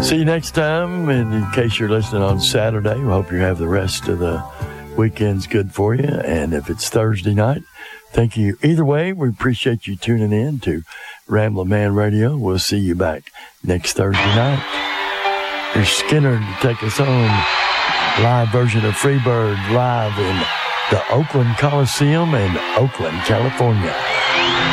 See you next time. And in case you're listening on Saturday, we hope you have the rest of the weekend's good for you. And if it's Thursday night, thank you. Either way, we appreciate you tuning in to Ramblin' Man Radio. We'll see you back next Thursday night. Here's Skinner to take us home. Live version of Freebird live in the Oakland Coliseum in Oakland, California.